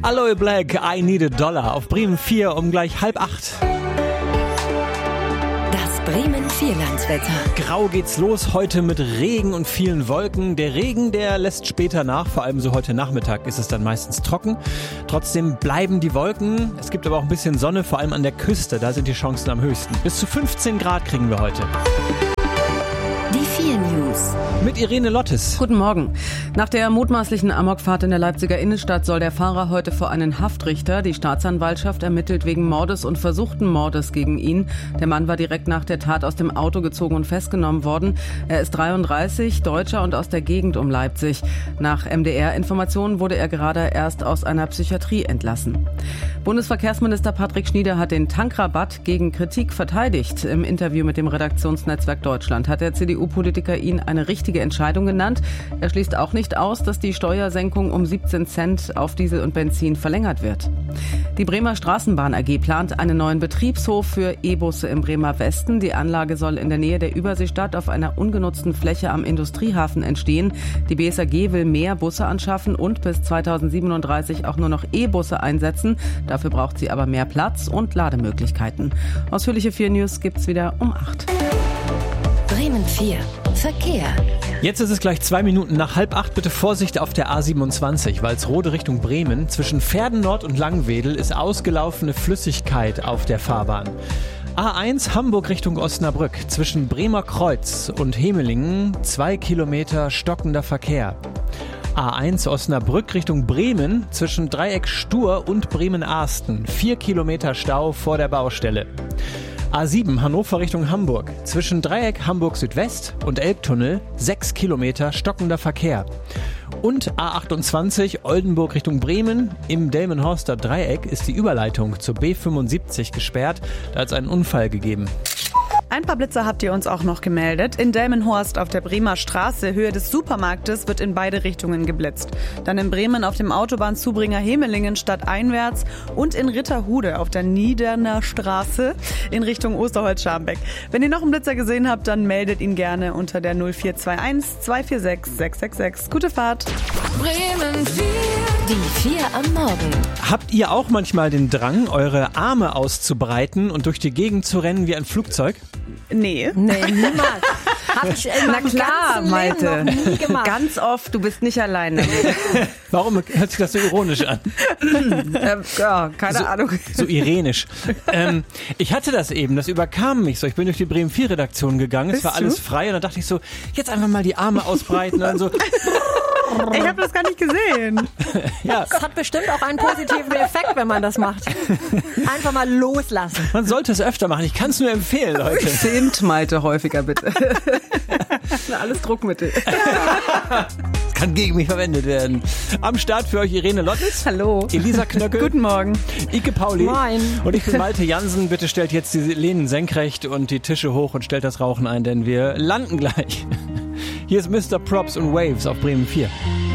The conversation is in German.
Aloe Black, I Need a Dollar auf Bremen 4 um gleich 7:30. Das Bremen 4 Landswetter. Grau geht's los, heute mit Regen und vielen Wolken. Der Regen, der lässt später nach, vor allem so heute Nachmittag ist es dann meistens trocken. Trotzdem bleiben die Wolken. Es gibt aber auch ein bisschen Sonne, vor allem an der Küste, da sind die Chancen am höchsten. Bis zu 15 Grad kriegen wir heute. Die 4 News. Mit Irene Lottes. Guten Morgen. Nach der mutmaßlichen Amokfahrt in der Leipziger Innenstadt soll der Fahrer heute vor einen Haftrichter. Die Staatsanwaltschaft ermittelt wegen Mordes und versuchten Mordes gegen ihn. Der Mann war direkt nach der Tat aus dem Auto gezogen und festgenommen worden. Er ist 33, Deutscher und aus der Gegend um Leipzig. Nach MDR-Informationen wurde er gerade erst aus einer Psychiatrie entlassen. Bundesverkehrsminister Patrick Schnieder hat den Tankrabatt gegen Kritik verteidigt. Im Interview mit dem Redaktionsnetzwerk Deutschland hat der CDU-Politiker ihn eine richtige Entscheidung genannt. Er schließt auch nicht aus, dass die Steuersenkung um 17 Cent auf Diesel und Benzin verlängert wird. Die Bremer Straßenbahn AG plant einen neuen Betriebshof für E-Busse im Bremer Westen. Die Anlage soll in der Nähe der Überseestadt auf einer ungenutzten Fläche am Industriehafen entstehen. Die BSAG will mehr Busse anschaffen und bis 2037 auch nur noch E-Busse einsetzen. Dafür braucht sie aber mehr Platz und Lademöglichkeiten. Ausführliche 4 News gibt's wieder um 8. Bremen 4. Verkehr. Jetzt ist es gleich 2 Minuten nach 7:30. Bitte Vorsicht auf der A27, Walsrode Richtung Bremen. Zwischen Verden Nord und Langwedel ist ausgelaufene Flüssigkeit auf der Fahrbahn. A1 Hamburg Richtung Osnabrück. Zwischen Bremer Kreuz und Hemelingen 2 Kilometer stockender Verkehr. A1 Osnabrück Richtung Bremen zwischen Dreieck Stur und Bremen-Arsten. 4 Kilometer Stau vor der Baustelle. A7 Hannover Richtung Hamburg. Zwischen Dreieck Hamburg Südwest und Elbtunnel 6 Kilometer stockender Verkehr. Und A28 Oldenburg Richtung Bremen. Im Delmenhorster Dreieck ist die Überleitung zur B75 gesperrt. Da hat es einen Unfall gegeben. Ein paar Blitzer habt ihr uns auch noch gemeldet. In Delmenhorst auf der Bremer Straße, Höhe des Supermarktes, wird in beide Richtungen geblitzt. Dann in Bremen auf dem Autobahnzubringer Hemelingen stadteinwärts und in Ritterhude auf der Niederner Straße in Richtung Osterholz-Scharmbeck. Wenn ihr noch einen Blitzer gesehen habt, dann meldet ihn gerne unter der 0421 246 666. Gute Fahrt. Bremen 4. Die 4 am Morgen. Habt ihr auch manchmal den Drang, eure Arme auszubreiten und durch die Gegend zu rennen wie ein Flugzeug? Nee. Nee, niemals. Hab ich in meinem ganzen Malte. Leben noch nie gemacht. Ganz oft, du bist nicht alleine. Warum hört sich das so ironisch an? Keine Ahnung. So irenisch. Ich hatte das eben, das überkam mich so. Ich bin durch die Bremen 4 Redaktion gegangen, es war alles frei und dann dachte ich so, jetzt einfach mal die Arme ausbreiten und dann so. Ich habe das gar nicht gesehen. Ja. Das hat bestimmt auch einen positiven Effekt, wenn man das macht. Einfach mal loslassen. Man sollte es öfter machen. Ich kann es nur empfehlen, Leute. Filmt Malte häufiger, bitte. Alles Druckmittel. Kann gegen mich verwendet werden. Am Start für euch Irene Lottes. Hallo. Elisa Knöckel. Guten Morgen. Ike Pauli. Moin. Und ich bin Malte Jansen. Bitte stellt jetzt die Lehnen senkrecht und die Tische hoch und stellt das Rauchen ein, denn wir landen gleich. Hier ist Mr. Props und Waves auf Bremen 4.